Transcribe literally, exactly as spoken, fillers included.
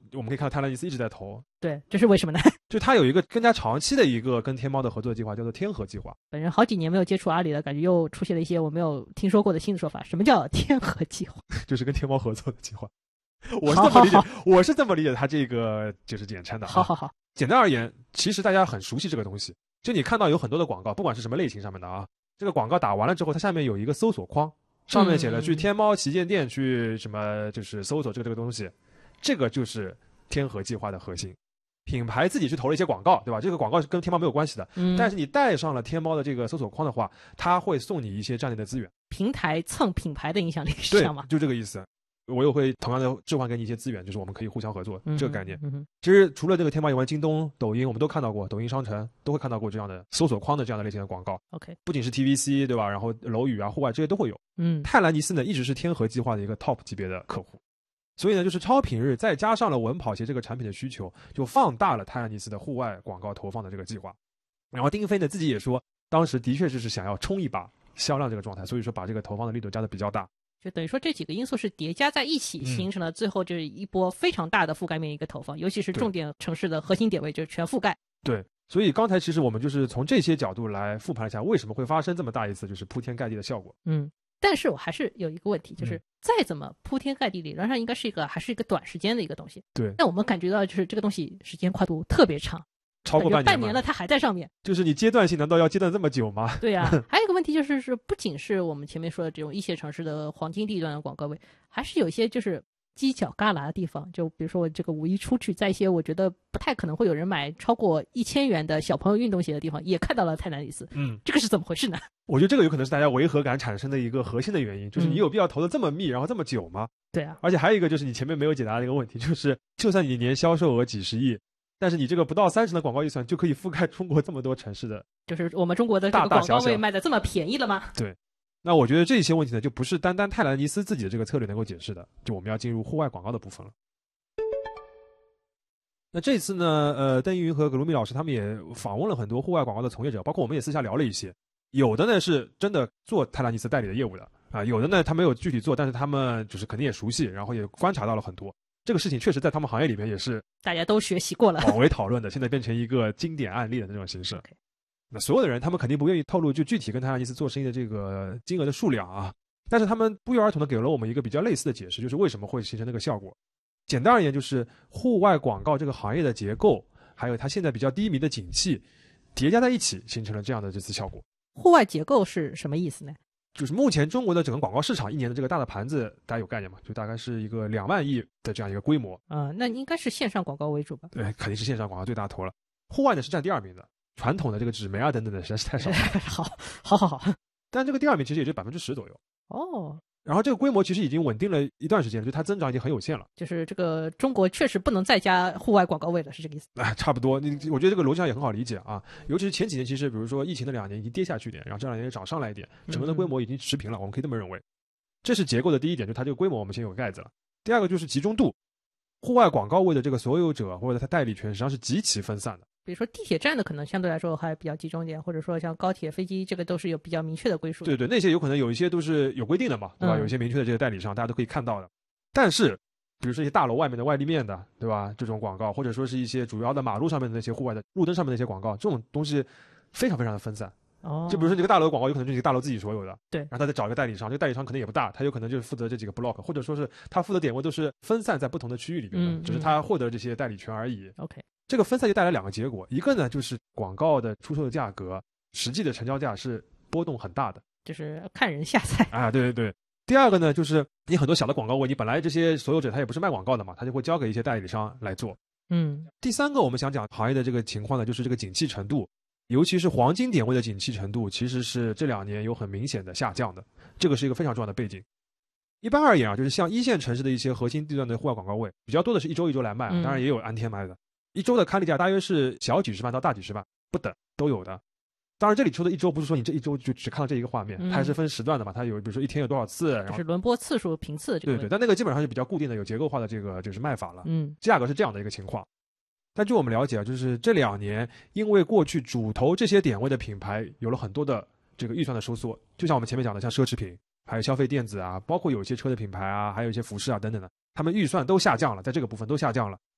我们可以看到泰拉尼斯一直在投。 对，这是为什么呢？ 就他有一个更加长期的一个跟天猫的合作计划，叫做天河计划。 本人好几年没有接触阿里了，感觉又出现了一些我没有听说过的新的说法。什么叫天河计划？ 就是跟天猫合作的计划。我是这么理解，好好好我是这么理解它这个就是简称的、啊。 好好好， 简单而言，其实大家很熟悉这个东西。就你看到有很多的广告，不管是什么类型上面的啊，这个广告打完了之后，它下面有一个搜索框，上面写了去天猫旗舰店去什么，就是搜索这个这个东西，这个就是天河计划的核心。品牌自己去投了一些广告，对吧？这个广告是跟天猫没有关系的，嗯，但是你带上了天猫的这个搜索框的话，它会送你一些战略的资源。 平台蹭品牌的影响力是这样吗？ 对，就这个意思。我又会同样的置换给你一些资源，就是我们可以互相合作、 嗯、 这个概念、 嗯。 其实除了这个天猫以外，京东、抖音我们都看到过，抖音商城都会看到过这样的搜索框的这样的类型的广告。 OK， 不仅是 T V C 对吧？然后楼宇啊、户外这些都会有。 嗯， 泰兰尼斯呢一直是天河计划的一个 top 级别的客户，所以呢就是超品日再加上了稳跑鞋这个产品的需求，就放大了泰兰尼斯的户外广告投放的这个计划。然后丁飞呢自己也说，当时的确就是想要冲一把销量这个状态，所以说把这个投放的力度加的比较大。 就等于说这几个因素是叠加在一起，形成了最后就是一波非常大的覆盖面一个投放、嗯、尤其是重点城市的核心点位就是全覆盖。 对，所以刚才其实我们就是从这些角度来复盘一下为什么会发生这么大一次就是铺天盖地的效果。 嗯，但是我还是有一个问题，就是再怎么铺天盖地，理论上应该是一个还是一个短时间的一个东西。 对， 但我们感觉到就是这个东西时间跨度特别长， 超过半年， 半年了它还在上面。 就是你阶段性难道要阶段这么久吗？ 对啊，还有一个问题就是是不仅是我们前面说的这种一线城市的黄金地段的广告位，还是有一些就是犄角旮旯的地方，就比如说我这个五一出去，在一些我觉得不太可能会有人买超过一千元的小朋友运动鞋的地方，也看到了泰南里斯。 嗯， 这个是怎么回事呢？ 我觉得这个有可能是大家违和感产生的一个核心的原因，就是你有必要投的这么密，然后这么久吗？ 对啊， 而且还有一个就是你前面没有解答的一个问题，就是就算你年销售额几十亿，但是你这个不到三十的广告预算就可以覆盖中国这么多城市的， 就是我们中国的这个广告位卖的这么便宜了吗？ 对，那我觉得这些问题呢，就不是单单泰兰尼斯自己的这个策略能够解释的，就我们要进入户外广告的部分了。那这次呢，呃，邓一云和葛鲁米老师他们也访问了很多户外广告的从业者，包括我们也私下聊了一些，有的呢是真的做泰兰尼斯代理的业务的啊、呃，有的呢他没有具体做，但是他们就是肯定也熟悉，然后也观察到了很多。这个事情确实在他们行业里面也是大家都学习过了， 广为讨论的，现在变成一个经典案例的那种形式。Okay. 那所有的人他们肯定不愿意透露就具体跟泰兰尼斯做生意的这个金额的数量啊，但是他们不约而同的给了我们一个比较类似的解释，就是为什么会形成那个效果。简单而言，就是户外广告这个行业的结构，还有它现在比较低迷的景气，叠加在一起，形成了这样的这次效果。 户外结构是什么意思呢？ 就是目前中国的整个广告市场一年的这个大的盘子，大家有概念吗？就大概是一个两万亿的这样一个规模。 啊、嗯，那应该是线上广告为主吧？ 对，肯定是线上广告最大头了。户外呢是占第二名的，传统的这个纸媒啊等等的实在是太少了。 好，好好好。 但这个第二名其实也就百分之十左右。 哦。 然后这个规模其实已经稳定了一段时间了，就它增长已经很有限了。 就是这个中国确实不能再加户外广告位了，是这个意思？ 哎，差不多。你我觉得这个逻辑上也很好理解啊。尤其是前几年，其实比如说疫情的两年已经跌下去一点，然后这两年也涨上来一点，整个的规模已经持平了，嗯、我们可以这么认为。这是结构的第一点，就它这个规模我们先有个盖子了。第二个就是集中度，户外广告位的这个所有者或者它代理权实际上是极其分散的。 比如说地铁站的可能相对来说还比较集中一点，或者说像高铁、飞机这个都是有比较明确的归属的。 对对，那些有可能有一些都是有规定的嘛，对吧？嗯、有一些明确的这个代理商，大家都可以看到的。但是，比如说一些大楼外面的外立面的，对吧？这种广告，或者说是一些主要的马路上面的那些户外的路灯上面的那些广告，这种东西非常非常的分散。 哦。 就比如说这个大楼的广告，有可能就是这个大楼自己所有的。 对。 然后他再找一个代理商，这个代理商可能也不大，他有可能就是负责这几个 block， 或者说是他负责点位都是分散在不同的区域里面的， 嗯、 只是他获得这些代理权而已。 OK。 这个分散就带来两个结果，一个呢就是广告的出售的价格，实际的成交价是波动很大的， 就是看人下菜啊，对对对。第二个呢，就是你很多小的广告位，你本来这些所有者他也不是卖广告的嘛，他就会交给一些代理商来做。 嗯。 第三个我们想讲行业的这个情况呢，就是这个景气程度，尤其是黄金点位的景气程度，其实是这两年有很明显的下降的，这个是一个非常重要的背景。一般而言啊，就是像一线城市的一些核心地段的户外广告位，比较多的是一周一周来卖，当然也有按天卖的。一周的刊例价大约是小几十万到大几十万不等都有的。当然这里说的一周不是说你这一周就只看到这一个画面，嗯、它还是分时段的嘛，它有比如说一天有多少次，然后就是轮播次数频次这个。 对对，但那个基本上是比较固定的，有结构化的这个就是卖法了。 嗯， 价格是这样的一个情况。但据我们了解啊，就是这两年因为过去主投这些点位的品牌有了很多的这个预算的收缩，就像我们前面讲的，像奢侈品，还有消费电子啊，包括有一些车的品牌啊，还有一些服饰啊等等的，他们预算都下降了，在这个部分都下降了。